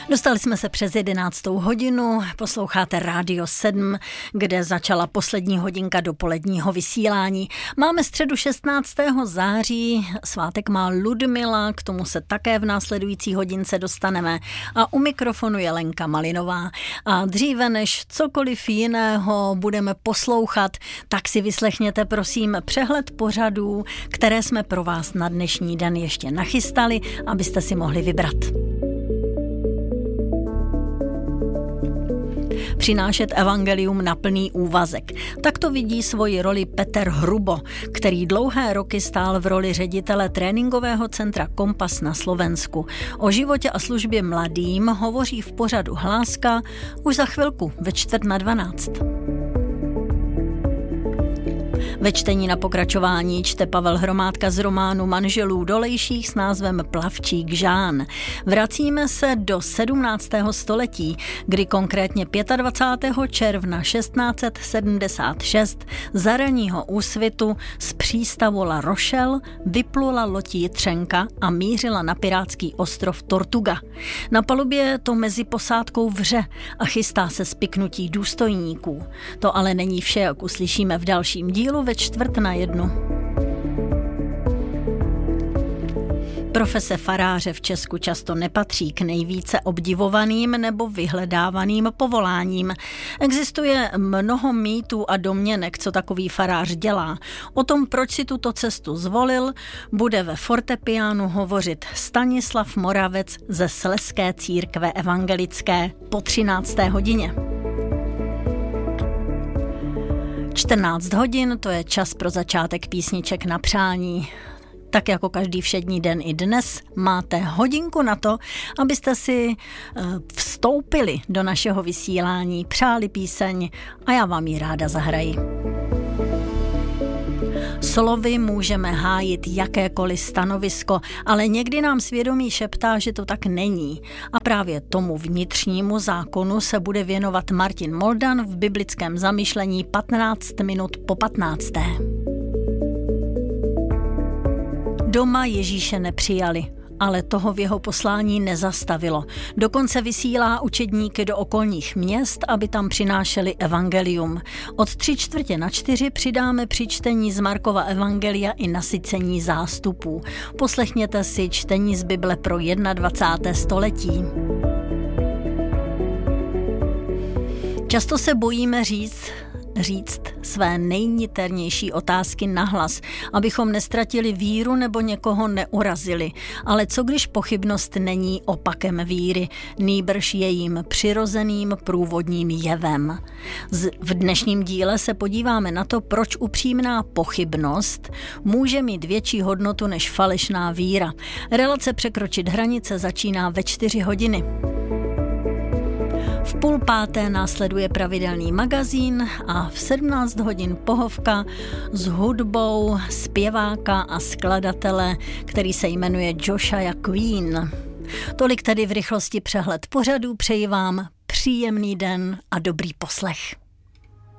Dostali jsme se přes 11. hodinu, posloucháte Rádio 7, kde začala poslední hodinka dopoledního vysílání. Máme středu 16. září, svátek má Ludmila, k tomu se také v následující hodince dostaneme a u mikrofonu je Lenka Malinová. A dříve než cokoliv jiného budeme poslouchat, tak si vyslechněte prosím přehled pořadů, které jsme pro vás na dnešní den ještě nachystali, abyste si mohli vybrat. Přinášet evangelium na plný úvazek. Tak to vidí svoji roli Petr Hrubo, který dlouhé roky stál v roli ředitele tréninkového centra Kompas na Slovensku. O životě a službě mladým hovoří v pořadu Hláska už za chvilku ve 11:45. Ve čtení na pokračování čte Pavel Hromádka z románu Manželů Dolejších s názvem Plavčík Žán. Vracíme se do 17. století, kdy konkrétně 25. června 1676 za ranního úsvitu z přístavu La Rochelle vyplula loď Jitřenka a mířila na pirátský ostrov Tortuga. Na palubě to mezi posádkou vře a chystá se spiknutí důstojníků. To ale není vše, jak uslyšíme v dalším dílu ve 12:45. Profese faráře v Česku často nepatří k nejvíce obdivovaným nebo vyhledávaným povoláním. Existuje mnoho mýtů a domněnek, co takový farář dělá. O tom, proč si tuto cestu zvolil, bude ve fortepiánu hovořit Stanislav Moravec ze Slezské církve evangelické po 13. hodině. 14 hodin, to je čas pro začátek písniček na přání. Tak jako každý všední den i dnes máte hodinku na to, abyste si vstoupili do našeho vysílání, přáli píseň a já vám ji ráda zahraji. Slovy můžeme hájit jakékoliv stanovisko, ale někdy nám svědomí šeptá, že to tak není. A právě tomu vnitřnímu zákonu se bude věnovat Martin Moldan v biblickém zamyšlení 15 minut po 15. Doma Ježíše nepřijali, ale toho v jeho poslání nezastavilo. Dokonce vysílá učedníky do okolních měst, aby tam přinášeli evangelium. Od 3:45 přidáme při čtení z Markova evangelia i nasycení zástupů. Poslechněte si čtení z Bible pro 21. století. Často se bojíme říct své nejniternější otázky nahlas, abychom nestratili víru nebo někoho neurazili. Ale co když pochybnost není opakem víry, nýbrž jejím přirozeným průvodním jevem? V dnešním díle se podíváme na to, proč upřímná pochybnost může mít větší hodnotu než falešná víra. Relace Překročit hranice začíná ve 4 hodiny. V 4:30 následuje pravidelný magazín a v 17 hodin pohovka s hudbou zpěváka a skladatele, který se jmenuje Joshua Queen. Tolik tedy v rychlosti přehled pořadu, přeji vám příjemný den a dobrý poslech.